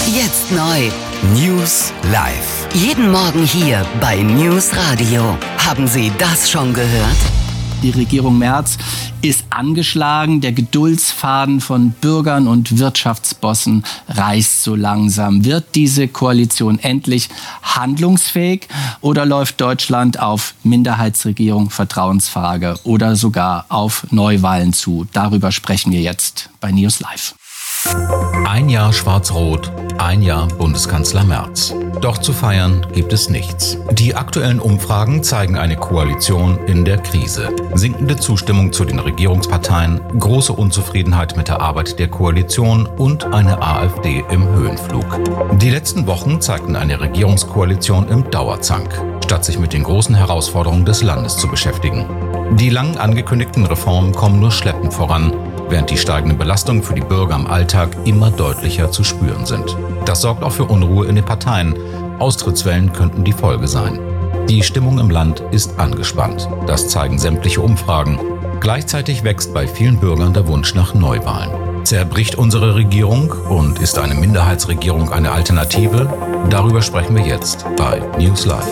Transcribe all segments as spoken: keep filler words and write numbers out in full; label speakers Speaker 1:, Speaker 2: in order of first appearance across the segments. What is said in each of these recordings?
Speaker 1: Jetzt neu.
Speaker 2: News Live.
Speaker 1: Jeden Morgen hier bei News Radio. Haben Sie das schon gehört?
Speaker 3: Die Regierung Merz ist angeschlagen. Der Geduldsfaden von Bürgern und Wirtschaftsbossen reißt so langsam. Wird diese Koalition endlich handlungsfähig oder läuft Deutschland auf Minderheitsregierung, Vertrauensfrage oder sogar auf Neuwahlen zu? Darüber sprechen wir jetzt bei News Live.
Speaker 2: Ein Jahr Schwarz-Rot, ein Jahr Bundeskanzler Merz. Doch zu feiern gibt es nichts. Die aktuellen Umfragen zeigen eine Koalition in der Krise. Sinkende Zustimmung zu den Regierungsparteien, große Unzufriedenheit mit der Arbeit der Koalition und eine AfD im Höhenflug. Die letzten Wochen zeigten eine Regierungskoalition im Dauerzank, statt sich mit den großen Herausforderungen des Landes zu beschäftigen. Die lang angekündigten Reformen kommen nur schleppend voran, während die steigenden Belastungen für die Bürger im Alltag immer deutlicher zu spüren sind. Das sorgt auch für Unruhe in den Parteien. Austrittswellen könnten die Folge sein. Die Stimmung im Land ist angespannt. Das zeigen sämtliche Umfragen. Gleichzeitig wächst bei vielen Bürgern der Wunsch nach Neuwahlen. Zerbricht unsere Regierung und ist eine Minderheitsregierung eine Alternative? Darüber sprechen wir jetzt bei News Live.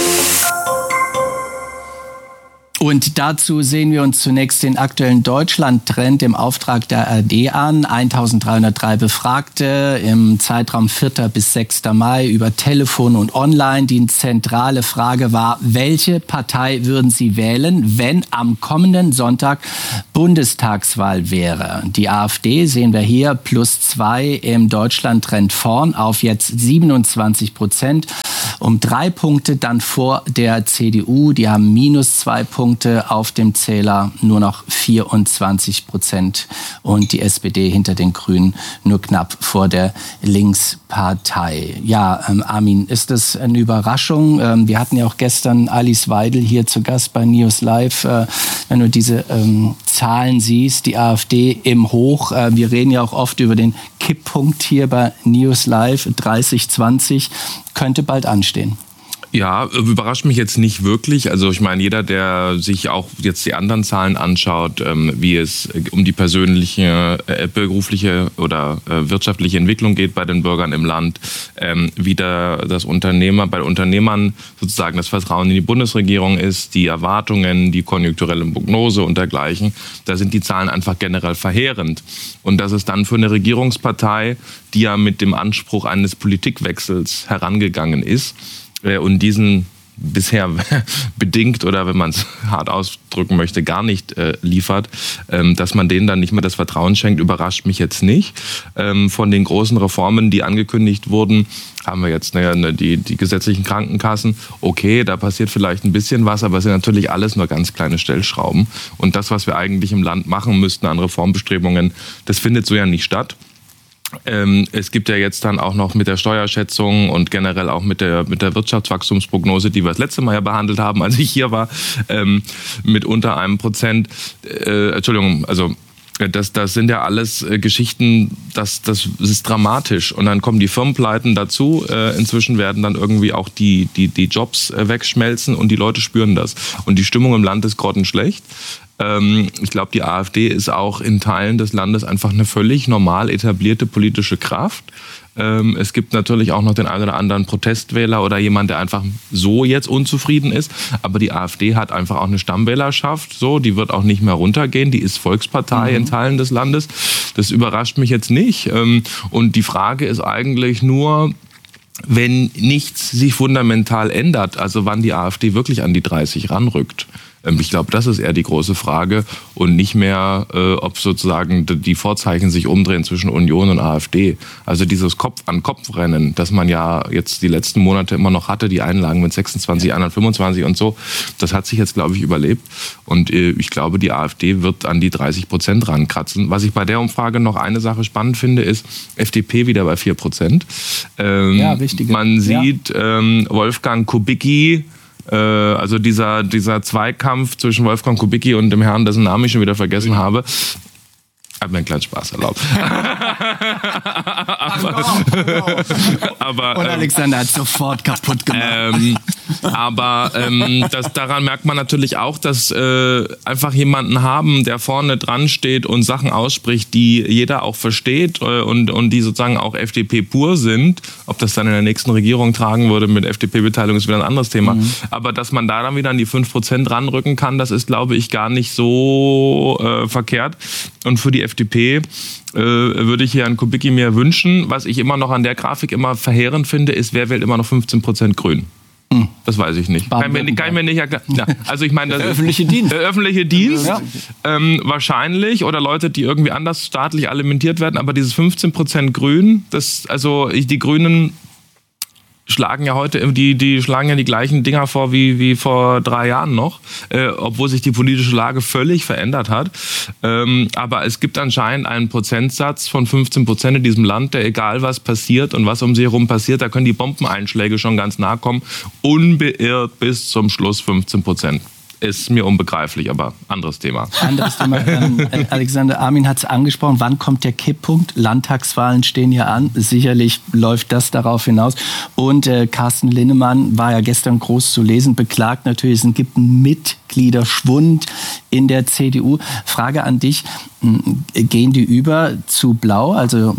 Speaker 3: Und dazu sehen wir uns zunächst den aktuellen Deutschland-Trend im Auftrag der A R D an. eintausenddreihundertdrei Befragte im Zeitraum vierter bis sechster Mai über Telefon und Online. Die zentrale Frage war, welche Partei würden Sie wählen, wenn am kommenden Sonntag Bundestagswahl wäre? Die AfD sehen wir hier plus zwei im Deutschland-Trend vorn auf jetzt siebenundzwanzig Prozent. Um drei Punkte dann vor der C D U. Die haben minus zwei Punkte auf dem Zähler, nur noch vierundzwanzig Prozent. Und die S P D hinter den Grünen nur knapp vor der Linkspartei. Ja, ähm, Armin, ist das eine Überraschung? Ähm, wir hatten ja auch gestern Alice Weidel hier zu Gast bei News Live. Äh, wenn du diese ähm, Zahlen siehst, die AfD im Hoch. Äh, wir reden ja auch oft über den Kipppunkt hier bei News Live. dreißig zwanzig könnte bald anstehen.
Speaker 4: Ja, überrascht mich jetzt nicht wirklich. Also ich meine, jeder, der sich auch jetzt die anderen Zahlen anschaut, ähm, wie es um die persönliche, äh, berufliche oder äh, wirtschaftliche Entwicklung geht bei den Bürgern im Land, ähm, wie da das Unternehmer, bei Unternehmern sozusagen das Vertrauen in die Bundesregierung ist, die Erwartungen, die konjunkturelle Prognose und dergleichen, da sind die Zahlen einfach generell verheerend. Und dass es dann für eine Regierungspartei, die ja mit dem Anspruch eines Politikwechsels herangegangen ist, und diesen bisher bedingt oder wenn man es hart ausdrücken möchte, gar nicht äh, liefert, ähm, dass man denen dann nicht mehr das Vertrauen schenkt, überrascht mich jetzt nicht. Ähm, von den großen Reformen, die angekündigt wurden, haben wir jetzt ne, die, die gesetzlichen Krankenkassen. Okay, da passiert vielleicht ein bisschen was, aber es sind natürlich alles nur ganz kleine Stellschrauben. Und das, was wir eigentlich im Land machen müssten an Reformbestrebungen, das findet so ja nicht statt. Ähm, es gibt ja jetzt dann auch noch mit der Steuerschätzung und generell auch mit der mit der Wirtschaftswachstumsprognose, die wir das letzte Mal ja behandelt haben, als ich hier war, ähm, mit unter einem Prozent. Äh, Entschuldigung, also das, das sind ja alles äh, Geschichten, das, das ist dramatisch. Und dann kommen die Firmenpleiten dazu. Äh, inzwischen werden dann irgendwie auch die, die, die Jobs äh, wegschmelzen und die Leute spüren das. Und die Stimmung im Land ist grottenschlecht. Ich glaube, die AfD ist auch in Teilen des Landes einfach eine völlig normal etablierte politische Kraft. Es gibt natürlich auch noch den einen oder anderen Protestwähler oder jemand, der einfach so jetzt unzufrieden ist. Aber die AfD hat einfach auch eine Stammwählerschaft. So, die wird auch nicht mehr runtergehen. Die ist Volkspartei mhm. in Teilen des Landes. Das überrascht mich jetzt nicht. Und die Frage ist eigentlich nur, wenn nichts sich fundamental ändert, also wann die AfD wirklich an die dreißig ranrückt. Ich glaube, das ist eher die große Frage und nicht mehr, äh, ob sozusagen die Vorzeichen sich umdrehen zwischen Union und AfD. Also dieses Kopf-an-Kopf-Rennen, das man ja jetzt die letzten Monate immer noch hatte, die Einlagen mit sechsundzwanzig, anderen fünfundzwanzig und so, das hat sich jetzt, glaube ich, überlebt. Und äh, ich glaube, die AfD wird an die dreißig Prozent rankratzen. Was ich bei der Umfrage noch eine Sache spannend finde, ist F D P wieder bei vier Prozent. Ähm, ja, wichtige. Man sieht ja. ähm, Wolfgang Kubicki, also dieser, dieser Zweikampf zwischen Wolfgang Kubicki und dem Herrn, dessen Namen ich schon wieder vergessen habe, hat mir einen kleinen Spaß erlaubt. aber,
Speaker 3: aber, und Alexander ähm, hat sofort kaputt gemacht. Ähm,
Speaker 4: Aber ähm, das, daran merkt man natürlich auch, dass äh, einfach jemanden haben, der vorne dran steht und Sachen ausspricht, die jeder auch versteht äh, und, und die sozusagen auch F D P pur sind. Ob das dann in der nächsten Regierung tragen würde mit F D P-Beteiligung, ist wieder ein anderes Thema. Mhm. Aber dass man da dann wieder an die fünf Prozent ranrücken kann, das ist, glaube ich, gar nicht so äh, verkehrt. Und für die F D P äh, würde ich Herrn Kubicki mir wünschen. Was ich immer noch an der Grafik immer verheerend finde, ist, wer wählt immer noch fünfzehn Prozent Grün? Hm. Das weiß ich nicht. Kann mir, kann ich mir nicht erklären. Ja, also ich meine, das
Speaker 5: der öffentliche Dienst.
Speaker 4: Der öffentliche Dienst, ja. ähm, wahrscheinlich, oder Leute, die irgendwie anders staatlich alimentiert werden, aber dieses fünfzehn Prozent Grün, das, also ich, die Grünen schlagen ja heute, die, die schlagen ja die gleichen Dinger vor wie, wie vor drei Jahren noch, äh, obwohl sich die politische Lage völlig verändert hat. Ähm, aber es gibt anscheinend einen Prozentsatz von fünfzehn Prozent in diesem Land, der egal was passiert und was um sie herum passiert, da können die Bombeneinschläge schon ganz nahe kommen, unbeirrt bis zum Schluss fünfzehn Prozent. Ist mir unbegreiflich, aber anderes Thema.
Speaker 3: Anderes Thema. Ähm, Alexander, Armin hat es angesprochen. Wann kommt der Kipppunkt? Landtagswahlen stehen ja an. Sicherlich läuft das darauf hinaus. Und äh, Carsten Linnemann war ja gestern groß zu lesen, beklagt natürlich, es gibt einen Mitgliederschwund in der C D U. Frage an dich, gehen die über zu Blau? Also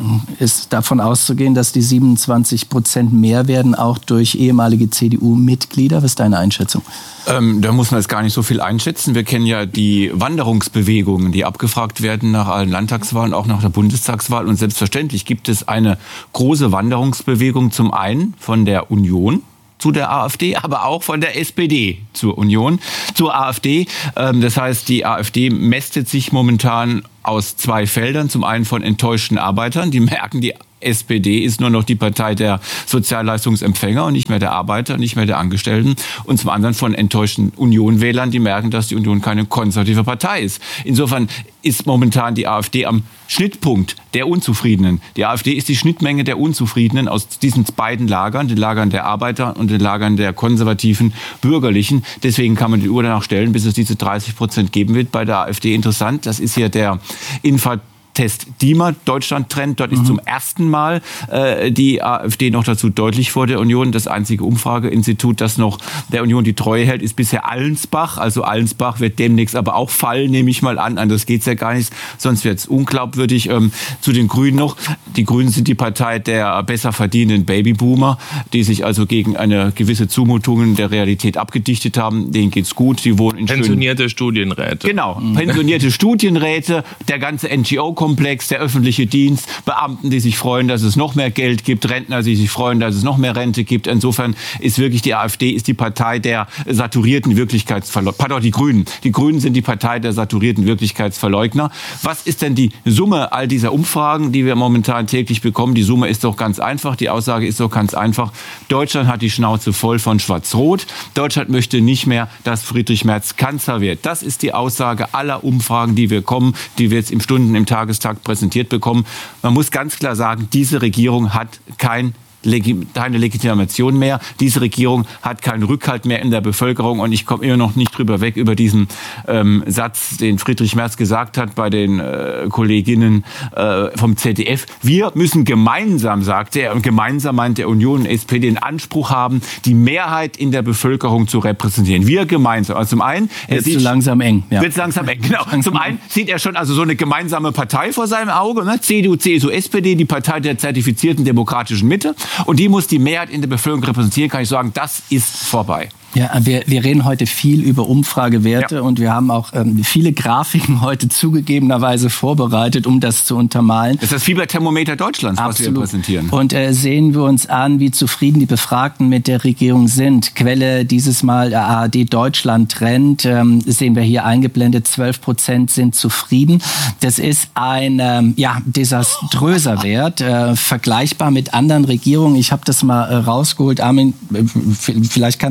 Speaker 3: ist davon auszugehen, dass die siebenundzwanzig Prozent mehr werden, auch durch ehemalige C D U-Mitglieder? Was ist deine Einschätzung?
Speaker 5: Ähm, da muss man jetzt gar nicht so viel einschätzen. Wir kennen ja die Wanderungsbewegungen, die abgefragt werden nach allen Landtagswahlen, auch nach der Bundestagswahl. Und selbstverständlich gibt es eine große Wanderungsbewegung, zum einen von der Union zu der AfD, aber auch von der S P D zur Union, zur AfD. Das heißt, die AfD mästet sich momentan aus zwei Feldern. Zum einen von enttäuschten Arbeitern, die merken, die S P D ist nur noch die Partei der Sozialleistungsempfänger und nicht mehr der Arbeiter, nicht mehr der Angestellten. Und zum anderen von enttäuschten Union-Wählern, die merken, dass die Union keine konservative Partei ist. Insofern ist momentan die AfD am Schnittpunkt der Unzufriedenen. Die AfD ist die Schnittmenge der Unzufriedenen aus diesen beiden Lagern, den Lagern der Arbeiter und den Lagern der konservativen Bürgerlichen. Deswegen kann man die Uhr danach stellen, bis es diese dreißig Prozent geben wird bei der AfD. Interessant, das ist hier der Info Test DIMA, Deutschland-Trend. Dort ist mhm. zum ersten Mal äh, die AfD noch dazu deutlich vor der Union. Das einzige Umfrageinstitut, das noch der Union die Treue hält, ist bisher Allensbach. Also Allensbach wird demnächst aber auch fallen, nehme ich mal an. Anders geht's ja gar nicht. Sonst wird's unglaubwürdig. Ähm, zu den Grünen noch. Die Grünen sind die Partei der besser verdienenden Babyboomer, die sich also gegen eine gewisse Zumutungen der Realität abgedichtet haben. Denen geht's gut. Die wohnen in
Speaker 4: pensionierte Studienräte.
Speaker 5: Genau, mhm. pensionierte Studienräte, der ganze N G O Komplex, der öffentliche Dienst, Beamten, die sich freuen, dass es noch mehr Geld gibt, Rentner, die sich freuen, dass es noch mehr Rente gibt. Insofern ist wirklich die AfD ist die Partei der saturierten Wirklichkeitsverleugner. Pardon, die Grünen. Die Grünen sind die Partei der saturierten Wirklichkeitsverleugner. Was ist denn die Summe all dieser Umfragen, die wir momentan täglich bekommen? Die Summe ist doch ganz einfach. Die Aussage ist doch ganz einfach. Deutschland hat die Schnauze voll von Schwarz-Rot. Deutschland möchte nicht mehr, dass Friedrich Merz Kanzler wird. Das ist die Aussage aller Umfragen, die wir kommen, die wir jetzt im Stunden, im Tages Tag präsentiert bekommen. Man muss ganz klar sagen, diese Regierung hat kein keine Legitimation mehr. Diese Regierung hat keinen Rückhalt mehr in der Bevölkerung und ich komme immer noch nicht drüber weg über diesen ähm, Satz, den Friedrich Merz gesagt hat bei den äh, Kolleginnen äh, vom Z D F. Wir müssen gemeinsam, sagt er, und gemeinsam meint der Union und S P D, den Anspruch haben, die Mehrheit in der Bevölkerung zu repräsentieren. Wir gemeinsam. Also zum einen...
Speaker 3: Wird es langsam eng. Ja.
Speaker 5: Wird langsam eng, genau. Zum einen sieht er schon also so eine gemeinsame Partei vor seinem Auge, ne? C D U, C S U, S P D, die Partei der zertifizierten demokratischen Mitte. Und die muss die Mehrheit in der Bevölkerung repräsentieren, kann ich sagen, das ist vorbei.
Speaker 3: Ja, wir, wir reden heute viel über Umfragewerte ja. und wir haben auch ähm, viele Grafiken heute zugegebenerweise vorbereitet, um das zu untermalen.
Speaker 5: Das ist das Fieberthermometer Deutschlands,
Speaker 3: Absolut.
Speaker 5: was wir präsentieren.
Speaker 3: Und äh, sehen wir uns an, wie zufrieden die Befragten mit der Regierung sind. Quelle dieses Mal der A R D Deutschland-Trend, ähm, sehen wir hier eingeblendet, zwölf Prozent sind zufrieden. Das ist ein ähm, ja, desaströser Wert, äh, vergleichbar mit anderen Regierungen. Ich habe das mal äh, rausgeholt. Armin, vielleicht kannst du das bestätigen.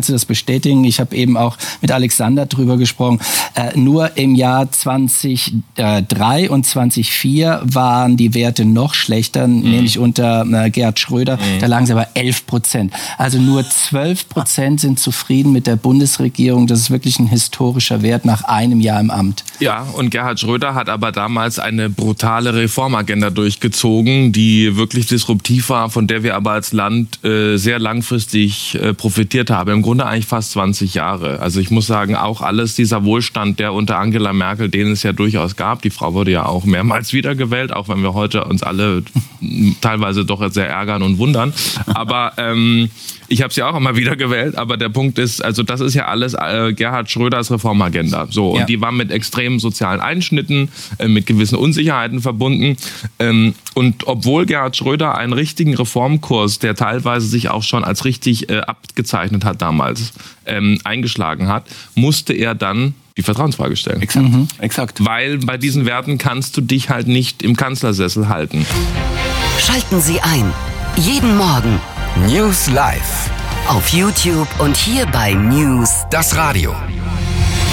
Speaker 3: bestätigen. Ich habe eben auch mit Alexander drüber gesprochen. Äh, nur im Jahr zweitausenddrei und zweitausendvier waren die Werte noch schlechter, mhm. nämlich unter äh, Gerhard Schröder. Mhm. Da lagen sie aber elf Prozent. Also nur zwölf Prozent sind zufrieden mit der Bundesregierung. Das ist wirklich ein historischer Wert nach einem Jahr im Amt.
Speaker 4: Ja, und Gerhard Schröder hat aber damals eine brutale Reformagenda durchgezogen, die wirklich disruptiv war, von der wir aber als Land äh, sehr langfristig äh, profitiert haben. Im Grunde eigentlich fast zwanzig Jahre. Also ich muss sagen, auch alles dieser Wohlstand, der unter Angela Merkel, den es ja durchaus gab, die Frau wurde ja auch mehrmals wiedergewählt, auch wenn wir heute uns alle teilweise doch sehr ärgern und wundern. Aber ähm, ich habe sie auch immer wieder gewählt, aber der Punkt ist, also das ist ja alles äh, Gerhard Schröders Reformagenda. So, und ja. die war mit extremen sozialen Einschnitten, äh, mit gewissen Unsicherheiten verbunden. Ähm, und obwohl Gerhard Schröder einen richtigen Reformkurs, der teilweise sich auch schon als richtig äh, abgezeichnet hat damals, ähm, eingeschlagen hat, musste er dann die Vertrauensfrage stellen.
Speaker 5: Exakt. Mhm. Exakt.
Speaker 4: Weil bei diesen Werten kannst du dich halt nicht im Kanzlersessel halten.
Speaker 1: Schalten Sie ein. Jeden Morgen News Live auf YouTube und hier bei News das Radio.